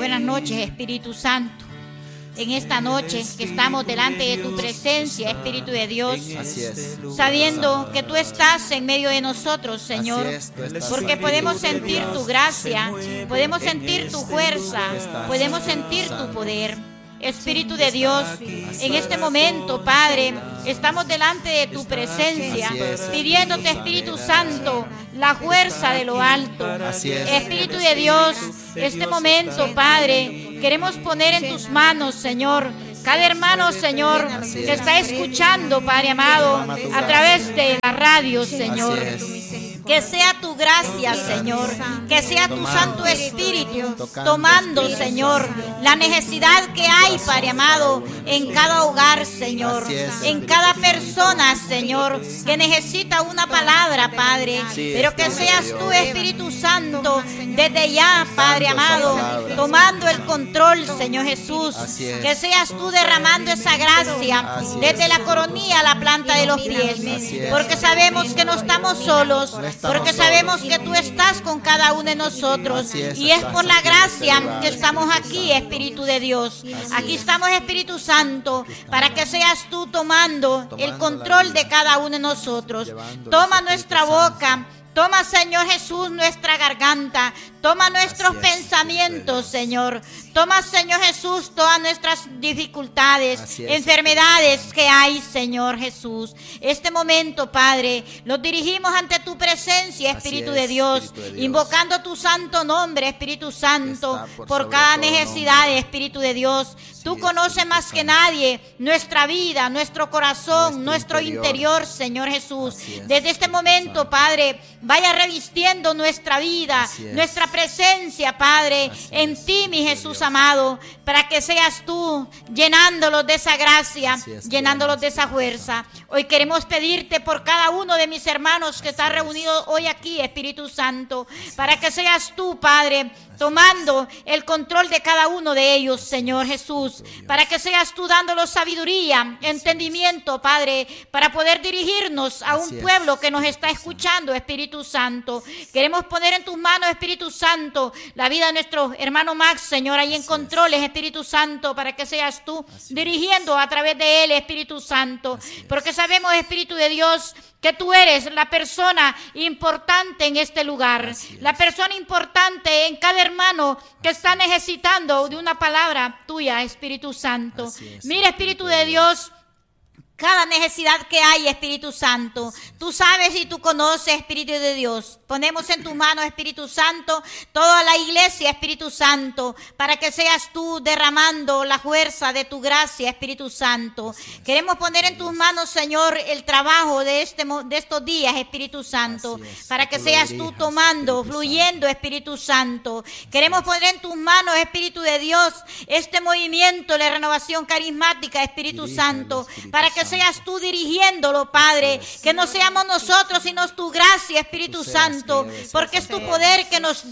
Buenas noches, Espíritu Santo. En esta noche que estamos delante de tu presencia, Espíritu de Dios, Así es. sabiendo que tú estás en medio de nosotros, Señor, Así es, tú estás porque aquí. podemos sentir tu gracia, podemos sentir tu fuerza, podemos sentir tu poder. Espíritu de Dios, en este momento, Padre, estamos delante de tu presencia, Así es. pidiéndote, Espíritu Santo, la fuerza de lo alto. Así es. Espíritu de Dios, este momento, Padre, queremos poner en tus manos, Señor, cada hermano, Señor, Así que es. está escuchando, Padre amado, a través de la radio, Señor. Así es. Que sea tu gracia, Señor, que sea tu Santo Espíritu tomando, Señor, la necesidad que hay, Padre amado, en cada hogar, Señor, Así es. en cada persona, Señor, que necesita una palabra, Padre, Sí, pero que Espíritu seas de tú, Dios. Espíritu Santo, desde ya, Padre Dando esa amado, palabra. tomando el control, Señor Jesús, Así es. que seas tú derramando esa gracia Así desde es. la coronilla a la planta de los pies, Así es. porque sabemos que no estamos solos, estamos porque solos. sabemos que tú estás con cada uno de nosotros, Así es, y es estás por la aquí en este gracia lugar, que estamos Espíritu aquí, Santo. Espíritu de Dios. Así Aquí es. estamos, Espíritu Santo, para que seas tú tomando el la control vida. de cada uno de nosotros. Llevándonos, Toma Espíritu nuestra Santo. boca. Toma, Señor Jesús, nuestra garganta. Toma nuestros Así es, pensamientos, Espíritu Señor. Toma, Señor Jesús, todas nuestras dificultades, Así es, enfermedades que hay, Señor Jesús. Este momento, Padre, los dirigimos ante tu presencia, Así Espíritu es, de Dios, Espíritu de Dios. invocando tu santo nombre, Espíritu Santo, Está por por sobre cada todo necesidad, nombre. Espíritu de Dios. Tú es, conoces Espíritu más que Santo. nadie nuestra vida, nuestro corazón, nuestro Nuestro interior, Señor Jesús. Así es, Desde este Espíritu momento, Santo. Padre, vaya revistiendo nuestra vida, Así es. nuestra presencia, Padre, Así en es, ti, mi Espíritu de Jesús Dios. amado, para que seas tú llenándolos de esa gracia, Así es, llenándolos de esa Espíritu fuerza. Hoy queremos pedirte por cada uno de mis hermanos que está reunido hoy aquí, Espíritu Santo, para que seas tú, Padre, tomando el control de cada uno de ellos, Señor Jesús, para que seas tú dándolos sabiduría, entendimiento, Padre, para poder dirigirnos a un Así es. pueblo que nos está escuchando, Espíritu Santo. Queremos poner en tus manos, Espíritu Santo, la vida de nuestro hermano Max, Señor, ahí en Así controles, Espíritu Santo, para que seas tú Así dirigiendo a través de él, Espíritu Santo, Así es. porque sabemos, Espíritu de Dios, que tú eres la persona importante en este lugar, Así es. la persona importante en cada hermano que está necesitando de una palabra tuya, Espíritu Santo. Así es, Mira, Espíritu de Dios, cada necesidad que hay, Espíritu Santo. Tú sabes y tú conoces, Espíritu de Dios. Ponemos en tus manos, Espíritu Santo, toda la iglesia, Espíritu Santo, para que seas tú derramando la fuerza de tu gracia, Espíritu Santo. Queremos poner en tus manos, Señor, el trabajo de estos días, Espíritu Santo, Así es, para que tú lo seas tú dirijas, tomando, Espíritu fluyendo, Espíritu Santo. Queremos poner en tus manos, Espíritu de Dios, este movimiento, la renovación carismática, Espíritu Dirígelo, Santo, Espíritu para que Santo. seas tú dirigiéndolo, Padre, Así es. que no seamos nosotros, sino tu gracia, Espíritu Tú serás Santo, que debe ser, porque es tu Señor. poder que nos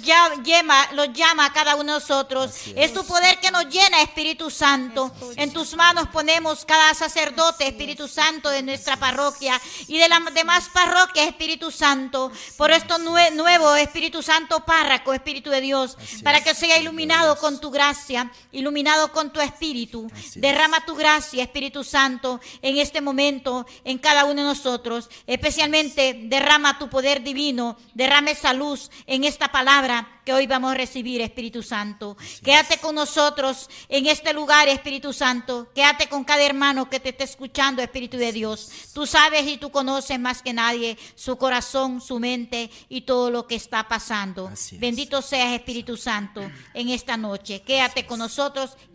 llama a cada uno de nosotros, Así es tu poder que nos llena, Espíritu Santo. En tus manos ponemos cada sacerdote, Espíritu Santo, de nuestra parroquia y de las demás parroquias, Espíritu Santo, por esto nuevo, Espíritu Santo, párroco, Espíritu de Dios, Así para es, que sea Espíritu de iluminado Dios. con tu gracia, iluminado con tu Espíritu. Así es. Derrama tu gracia, Espíritu Santo, en este momento, en cada uno de nosotros. Especialmente derrama tu poder divino, derrama esa luz en esta palabra que hoy vamos a recibir, Espíritu Santo. Quédate con nosotros en este lugar, Espíritu Santo. Quédate con cada hermano que te esté escuchando, Espíritu de Dios. Tú sabes y tú conoces más que nadie su corazón, su mente y todo lo que está pasando. Así es. Bendito seas, Espíritu Santo, en esta noche. Quédate con nosotros.